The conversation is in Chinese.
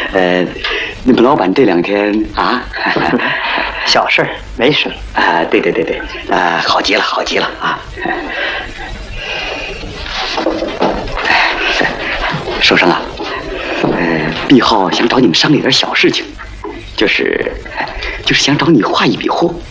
你们老板这2天啊， 小事儿，没事啊。对，好极了，好极了啊！书生啊，毕浩想找你们商量点小事情，就是想找你画一笔货。